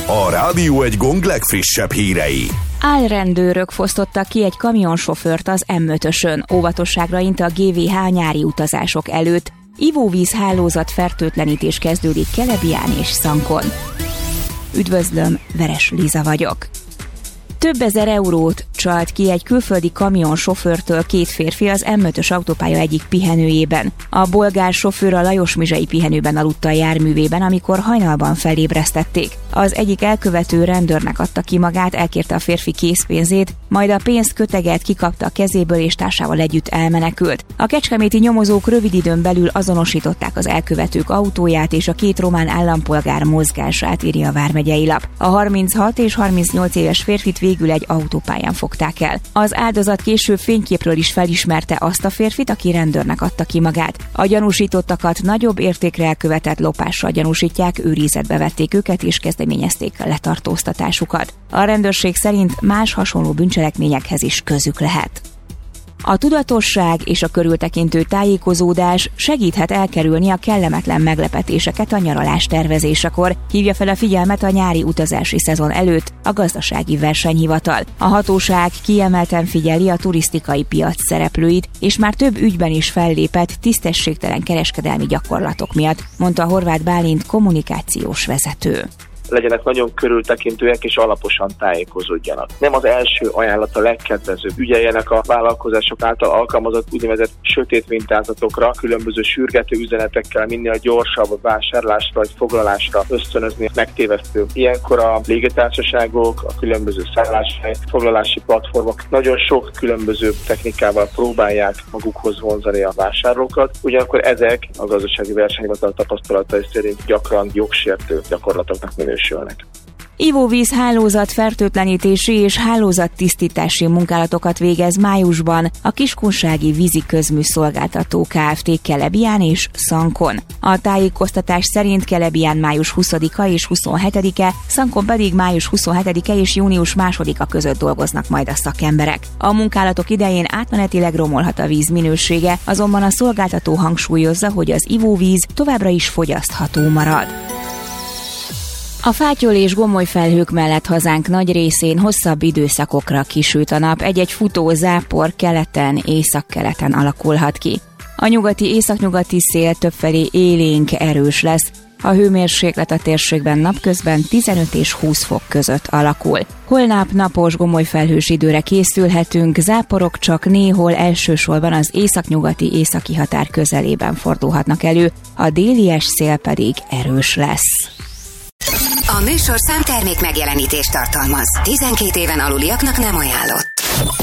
A Rádió egy gong legfrissebb hírei. Álrendőrök fosztottak ki egy kamionsofőrt az M5-ösön. Óvatosságra int a GVH nyári utazások előtt. Ivóvíz hálózat fertőtlenítés kezdődik Kelebján és Szankon. Üdvözlöm, Veres Liza vagyok. Több ezer eurót csalt ki egy külföldi kamionsofőrtől két férfi az M5-ös autópálya egyik pihenőjében. A bolgár sofőr a Lajosmizsai pihenőben aludta a járművében, amikor hajnalban felébresztették. Az egyik elkövető rendőrnek adta ki magát, elkérte a férfi készpénzét, majd a pénzt köteget kikapta a kezéből és társával együtt elmenekült. A kecskeméti nyomozók rövid időn belül azonosították az elkövetők autóját és a két román állampolgár mozgását, írja a vármegyei lap. A 36 és 38 éves férfit végül egy autópályán fogták el. Az áldozat később fényképről is felismerte azt a férfit, aki rendőrnek adta ki magát. A gyanúsítottakat nagyobb értékre elkövetett lopással gyanúsítják, őrizetbe vették őket és kezdeményezték letartóztatásukat. A rendőrség szerint más hasonló bűncselekményekhez is közük lehet. A tudatosság és a körültekintő tájékozódás segíthet elkerülni a kellemetlen meglepetéseket a nyaralás tervezésekor, hívja fel a figyelmet a nyári utazási szezon előtt a Gazdasági Versenyhivatal. A hatóság kiemelten figyeli a turisztikai piac szereplőit, és már több ügyben is fellépett tisztességtelen kereskedelmi gyakorlatok miatt, mondta Horváth Bálint kommunikációs vezető. Legyenek nagyon körültekintőek és alaposan tájékozódjanak. Nem az első ajánlat a legkedvezőbb. Ügyeljenek a vállalkozások által alkalmazott úgynevezett sötét mintázatokra, különböző sürgető üzenetekkel minél gyorsabb vásárlásra vagy foglalásra ösztönözni megtévesztő. Ilyenkor a légitársaságok, a különböző szálláshely, foglalási platformok nagyon sok különböző technikával próbálják magukhoz vonzani a vásárlókat. Ugyanakkor ezek a Gazdasági Versenyhivatal tapasztalatai szerint gyakran jogsértő gyakorlatoknak minősülnek. Ivóvíz hálózat fertőtlenítési és hálózattisztítási munkálatokat végez májusban a Kiskunsági Vízi Közműszolgáltató Kft. Kelebján és Szankon. A tájékoztatás szerint Kelebján május 20-a és 27-e, Szankon pedig május 27-e és június 2-a között dolgoznak majd a szakemberek. A munkálatok idején átmenetileg romolhat a víz minősége, azonban a szolgáltató hangsúlyozza, hogy az ivóvíz továbbra is fogyasztható marad. A fátyol és gomoly felhők mellett hazánk nagy részén hosszabb időszakokra kisüt a nap, egy-egy futó zápor keleten, északkeleten alakulhat ki. A nyugati-északnyugati szél többfelé élénk, erős lesz, a hőmérséklet a térségben napközben 15 és 20 fok között alakul. Holnap napos, gomoly felhős időre készülhetünk, záporok csak néhol elsősorban az északnyugati északi határ közelében fordulhatnak elő, a délies szél pedig erős lesz. A műsorszám termék megjelenítést tartalmaz. 12 éven aluliaknak nem ajánlott.